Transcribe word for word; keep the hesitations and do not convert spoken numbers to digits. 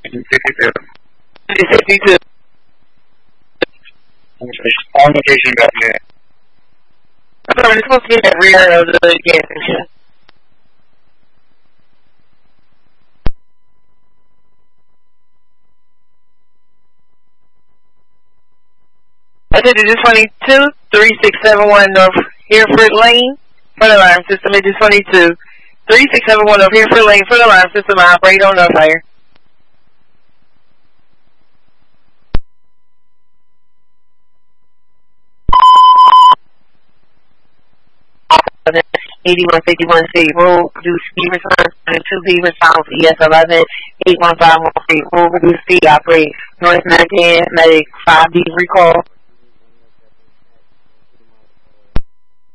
sixty-two. sixty-two. On location back there. So we're supposed to get that rear of the gas station. I said it is twenty-two, three six seven one North Hereford Lane, front alarm system. It is twenty-two, three six seven one North Hereford Lane, front alarm system. I operate on North Fire. eighty-one fifty-one State Road, reduce speed response to two Beaver South, E S eleven, eight one five one State Road, reduce speed, operate North Medic, Medic five B recall.